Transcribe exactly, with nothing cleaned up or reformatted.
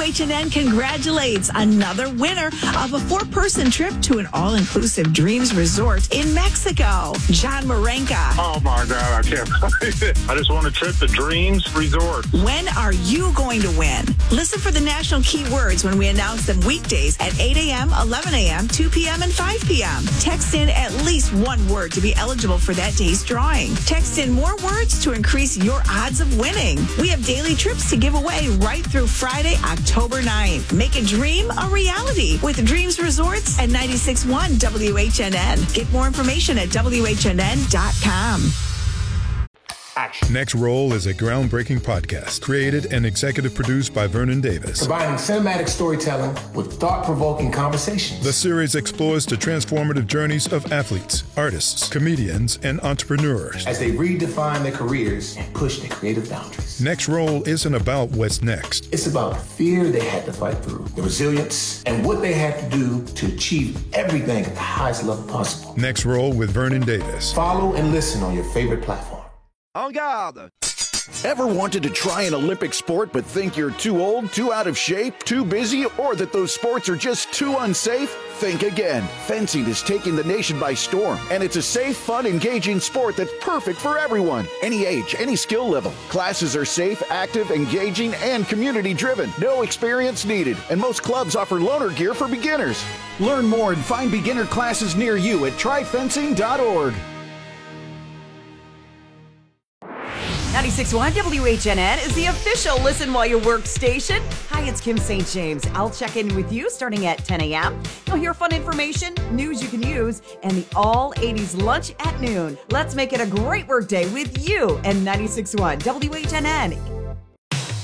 H N N congratulates another winner of a four-person trip to an all-inclusive Dreams Resort in Mexico. John Marenka. Oh, my God, I can't believe it. I just want a trip to Dreams Resort. When are you going to win? Listen for the national keywords when we announce them weekdays at eight a.m., eleven a.m., two p.m., and five p.m. Text in at least one word to be eligible for that day's drawing. Text in more words to increase your odds of winning. We have daily trips to give away right through Friday, October ninth. Make a dream a reality with Dreams Resorts at ninety-six point one W H N N. Get more information at W H N N dot com. Action. Next Roll is a groundbreaking podcast created and executive produced by Vernon Davis. Combining cinematic storytelling with thought-provoking conversations. The series explores the transformative journeys of athletes, artists, comedians, and entrepreneurs as they redefine their careers and push their creative boundaries. Next Roll isn't about what's next. It's about the fear they had to fight through, the resilience, and what they had to do to achieve everything at the highest level possible. Next Roll with Vernon Davis. Follow and listen on your favorite platform. En garde! Ever wanted to try an Olympic sport but think you're too old, too out of shape, too busy, or that those sports are just too unsafe? Think again. Fencing is taking the nation by storm, and it's a safe, fun, engaging sport that's perfect for everyone. Any age, any skill level. Classes are safe, active, engaging, and community-driven. No experience needed, and most clubs offer loaner gear for beginners. Learn more and find beginner classes near you at try fencing dot org. ninety-six point one W H N N is the official Listen While You Work station. Hi, it's Kim Saint James. I'll check in with you starting at ten a.m. You'll hear fun information, news you can use, and the all eighties lunch at noon. Let's make it a great work day with you and ninety-six point one W H N N